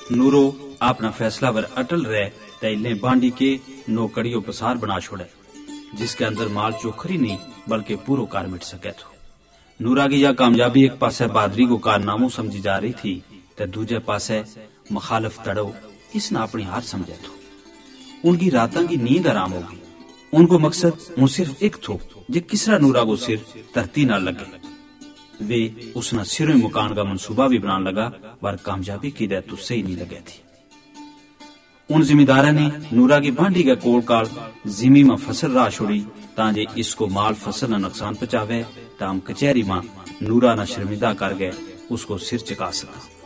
Neuro अपना फैसला वर अटल रहे तैले बांडी के नौकड़ियों पसार बना छोड़े, जिसके अंदर माल चोखरी नहीं बल्कि पूरो कार मिट सके थो। नूरा की यह कामयाबी एक पासे बहादुरी को कारनामों समझी जा रही थी तो दूजे पासे मुखालिफ तड़ो इसने अपनी हार समझे थो। उनकी रातों की नींद आराम होगी। उनको मकसद वो सिर्फ एक थो जे किसरा नूरा को सिर धरती न लगे। वे उसना सिरों मुकान का मंसूबा भी बनाने लगा, पर कामयाबी की दे तो सही नहीं लगे थी। उन जिम्मेदारा ने नूरा की बांडी का कोल काल जिमी में फसल राह छोड़ी ताजे इसको माल फसल न नुकसान पहुंचावे ताम कचहरी में नूरा न शर्मिंदा कर गए उसको सिर चका सका।